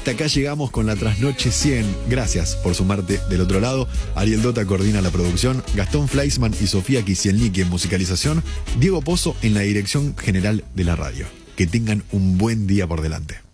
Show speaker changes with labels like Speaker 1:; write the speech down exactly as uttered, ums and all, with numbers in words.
Speaker 1: Hasta acá llegamos con la Trasnoche cien. Gracias por sumarte del otro lado. Ariel Dota coordina la producción, Gastón Fleischmann y Sofía Kisielniki en musicalización, Diego Pozo en la dirección general de la radio. Que tengan un buen día por delante.